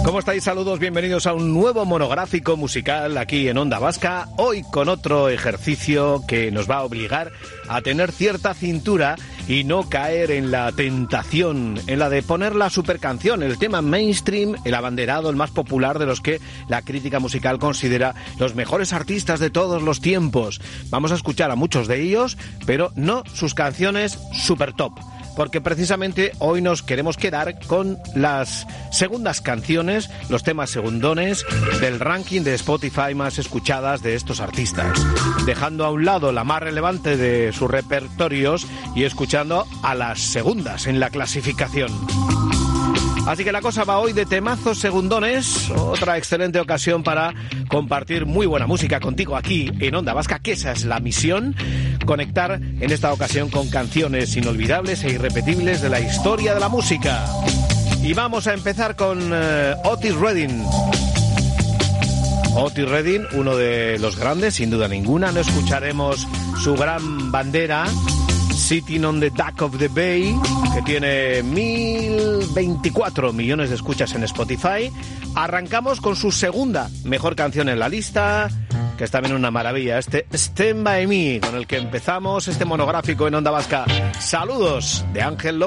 ¿Cómo estáis? Saludos, bienvenidos a un nuevo monográfico musical aquí en Onda Vasca. Hoy con otro ejercicio que nos va a obligar a tener cierta cintura y no caer en la tentación, en la de poner la supercanción, el tema mainstream, el abanderado, el más popular de los que la crítica musical considera los mejores artistas de todos los tiempos. Vamos a escuchar a muchos de ellos, pero no sus canciones super top, porque precisamente hoy nos queremos quedar con las segundas canciones, los temas segundones del ranking de Spotify más escuchadas de estos artistas, dejando a un lado la más relevante de sus repertorios y escuchando a las segundas en la clasificación. Así que la cosa va hoy de temazos segundones, otra excelente ocasión para compartir muy buena música contigo aquí en Onda Vasca, que esa es la misión, conectar en esta ocasión con canciones inolvidables e irrepetibles de la historia de la música. Y vamos a empezar con Otis Redding. Otis Redding, uno de los grandes, sin duda ninguna. No escucharemos su gran bandera, Sitting on the Dock of the Bay, que tiene 1.024 millones de escuchas en Spotify. Arrancamos con su segunda mejor canción en la lista, que es también una maravilla, este Stand By Me, con el que empezamos este monográfico en Onda Vasca. Saludos de Ángel López.